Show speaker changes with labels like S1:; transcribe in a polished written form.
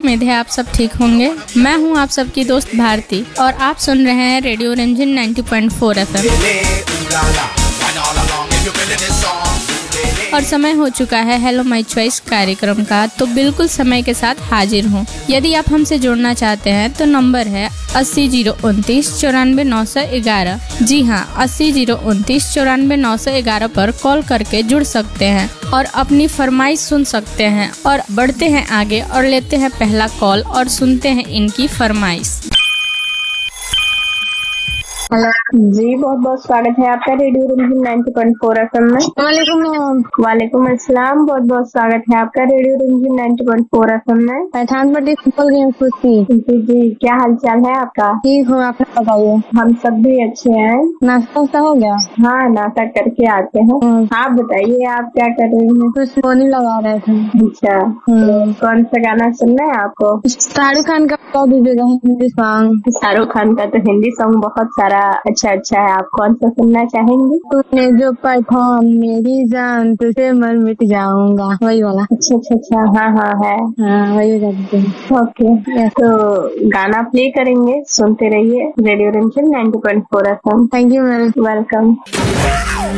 S1: उम्मीद है आप सब ठीक होंगे। मैं हूं आप सबकी दोस्त भारती और आप सुन रहे हैं रेडियो रंजन 90.4 FM। और समय हो चुका है हेलो माय चॉइस कार्यक्रम का, तो बिल्कुल समय के साथ हाजिर हूँ। यदि आप हमसे जुड़ना चाहते हैं तो नंबर है 80 029 94 911। जी हाँ, 80 029 94 911 पर कॉल करके जुड़ सकते हैं और अपनी फरमाइश सुन सकते हैं। और बढ़ते हैं आगे और लेते हैं पहला कॉल और सुनते हैं इनकी फरमाइश।
S2: हेलो जी, बहुत बहुत स्वागत है आपका रेडियो रंजन 90.4 FM में। वालेकुम अस्सलाम, बहुत बहुत स्वागत है आपका रेडियो रंजन 90.4 FM में।
S3: पठानपट्टी बोल रही हूँ खुशी।
S2: जी, क्या हाल चाल है आपका?
S3: ठीक हूँ, आप बताइए।
S2: हम सब भी अच्छे हैं।
S3: नाश्ता हो गया?
S2: हाँ, नाश्ता करके आते हैं। आप बताइए, आप क्या कर रही हैं?
S3: कुछ सोनी लगा रहे थे।
S2: अच्छा, तो कौन सा गाना सुनना है आपको?
S3: शाहरुख खान का बता दीजिएगा, हिंदी सॉन्ग।
S2: शाहरुख खान का तो हिंदी सॉन्ग बहुत सारा अच्छा है। आप कौन सा सुनना चाहेंगे?
S3: तूने जो परफॉर्म मेरी जान तुझे मर मिट जाऊंगा, वही वाला।
S2: अच्छा, हाँ है।
S3: हाँ, वही करते हैं।
S2: ओके, तो गाना प्ले करेंगे, सुनते रहिए radio Ranjan 90.4 FM।
S3: Thank you ma'am.
S2: Welcome.